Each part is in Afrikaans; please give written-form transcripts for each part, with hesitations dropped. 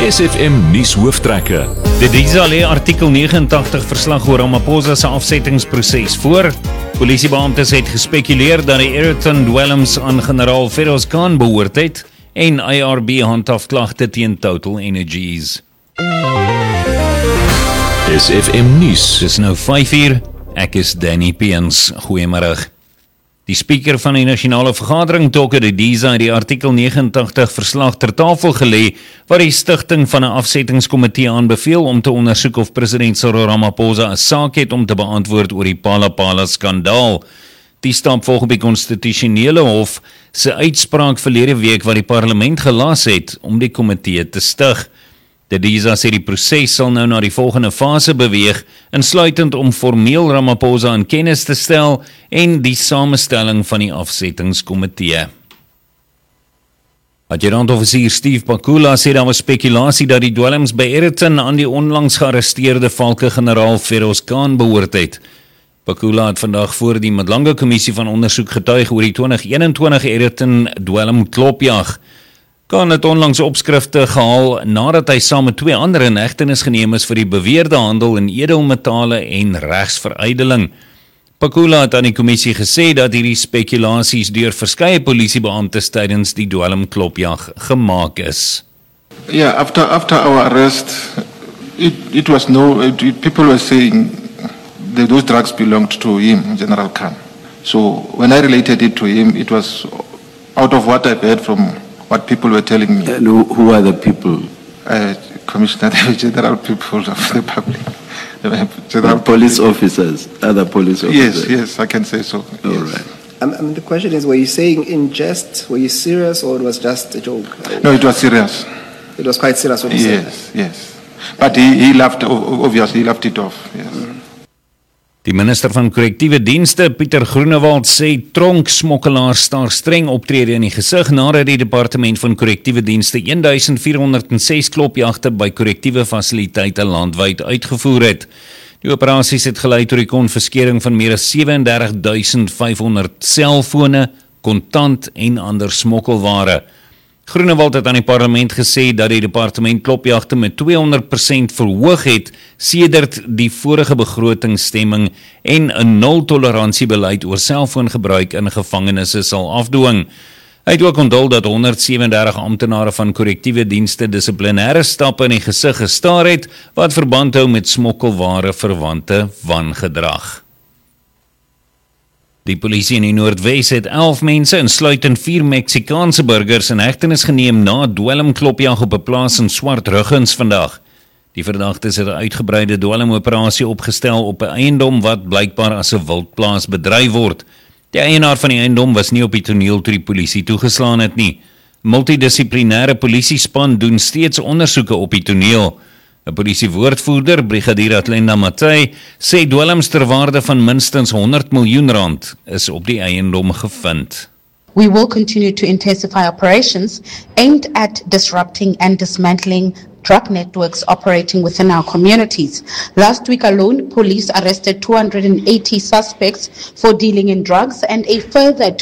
SFM nuus hooftrekke. Die DISA lê artikel 89 verslag oor Ramaphosa se afsettingsproses voor. Polisiebeamptes het gespekuleer dat die Ayrton dwelms aan generaal Feroz Khan behoort het en IRB handhaaf klagte teen Total Energies. SFM nuus. Dis nou 5:00. Ek is Danny Peens. Goeiemôre. Die speaker van die nasionale vergadering, Dr. DISA, het die artikel 89 verslag ter tafel gelê, waar die stigting van 'n afsettingskomitee aanbeveel om te ondersoek of president Cyril Ramaphosa 'n saak het om te beantwoord oor die Phala skandaal. Die stap volg op die konstitusionele hof se uitspraak verlede week wat die parlement gelas het om die komitee te stig. Die DISA sê die proses sal nou na die volgende fase beweeg, insluitend om formeel Ramaphosa in kennis te stel en die samestelling van die afsettingskomitee. Adjudant-offisier Steve Pakula sê daar was spekulasie dat die dwelms by Ayrton aan die onlangs gearresteerde valke-generaal Feroz Khan behoort het. Pakula het vandag voor die Madlanga Kommissie van ondersoek getuig oor die 2021 Ayrton dwelm klopjag. Khan het onlangs opskrifte gehaal nadat hy saam met 2 ander in hegtenis geneem is vir die beweerde handel in edelmetale en regsverydeling. Pakula het aan die kommissie gesê dat hierdie spekulasies deur verskeie polisiebeamptes tydens die dwelmklopjag gemaak is. Yeah, after our arrest, it was people were saying that those drugs belonged to him, General Khan. So when I related it to him, it was out of what I've heard from what people were telling me. And who are the people? Commissioner, general people of the public. Police officers, other police officers. Yes, I can say so. All Yes. right. The question is, were you saying in jest, were you serious, or it was just a joke? No, it was serious. It was quite serious what you said. Yes. But he laughed, obviously, he laughed it off. Yes. Die minister van korrektiewe dienste, Pieter Groenewald, sê tronksmokkelaars staar streng optrede in die gesig nadat die departement van korrektiewe dienste 1406 klopjagte by korrektiewe fasiliteite landwyd uitgevoer het. Die operasies het gelei tot die konfiskering van meer as 37.500 selfone, kontant en ander smokkelware. Groenewald het aan die parlement gesê dat die departement klopjagte met 200% verhoog het sedert die vorige begrotingsstemming en 'n nul-toleransiebeleid oor selfoongebruik in gevangenisse sal afdwing. Hy het ook onthul dat 137 amptenare van korrektiewe dienste dissiplinêre stappe in die gesig gestaar het wat verband hou met smokkelware verwante wangedrag. Die polisie in die Noordwes het 11 mense, insluitend 4 Meksikaanse burgers, in hegtenis geneem na 'n dwelmklopjag op 'n plaas in Swartruggens vandag. Die verdagtes het 'n uitgebreide dwelmoperasie opgestel op 'n eiendom wat blykbaar as 'n wildplaas bedryf word. Die eienaar van die eiendom was nie op die toneel toe die polisie toegeslaan het nie. Multidissiplinêre polisiespan doen steeds ondersoeke op die toneel. 'n Polisiewoordvoerder, Brigadier Atlenda Matthey, sê dwelms ter waarde van minstens R100 miljoen is op die eiendom gevind. We will continue to intensify operations aimed at disrupting and dismantling drug networks operating within our communities. Last week alone, police arrested 280 suspects for dealing in drugs and a further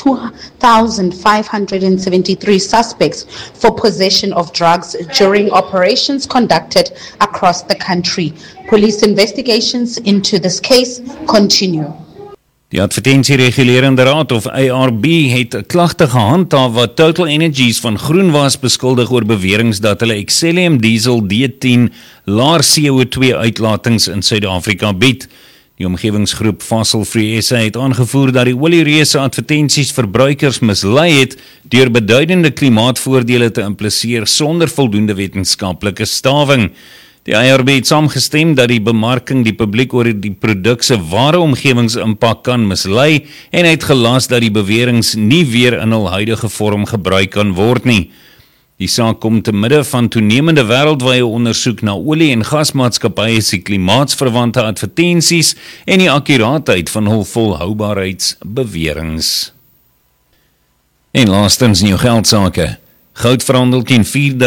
2,573 suspects for possession of drugs during operations conducted across the country. Police investigations into this case continue. Die Advertentieregulerende Raad of ARB het 'n klagte gehandhaaf wat Total Energies van groenwas beskuldig oor beweringe dat hulle Excellium diesel D10 laer CO2 uitlatings in Suid-Afrika bied. Die omgewingsgroep Fossil Free SA het aangevoer dat die oliereuse advertensies verbruikers mislei het deur beduidende klimaatvoordele te impliseer sonder voldoende wetenskaplike stawing. Die IRB het saamgestem dat die bemarking die publiek oor die produk se ware omgewingsimpak kan mislei en het gelas dat die beweringe nie weer in hul huidige vorm gebruik kan word nie. Die saak kom te midde van toenemende wêreldwye ondersoek na olie- en gasmaatskappye se klimaatsverwante advertensies en die akkuraatheid van hul volhoubaarheidsbeweringe. En laastens nuwe geldsaake. Goud verhandel teen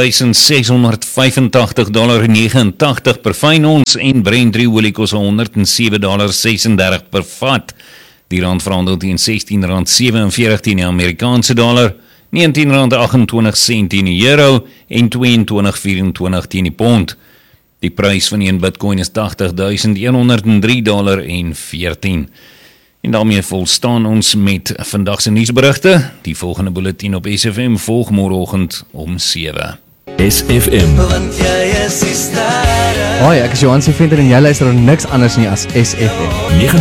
$4,685.89 per fyn ons en Brent olie kos $107.36 per vat. Die rand verhandel teen R16.47 teen die Amerikaanse dollar. R19.28 teen die euro en 22.24 teen die pond. Die prys van een Bitcoin is $80.103.14. En daarmee volstaan ons met vandag se nuusberigte. Die volgende bulletin op SFM volg môreoggend om 7. SFM. Hoi, ek is Johan se vriend en jy luister niks anders nie as SFM.